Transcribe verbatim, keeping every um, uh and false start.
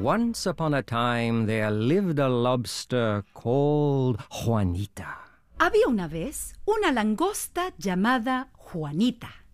Once upon a time there lived a lobster called Juanita. Había una vez una langosta llamada Juanita.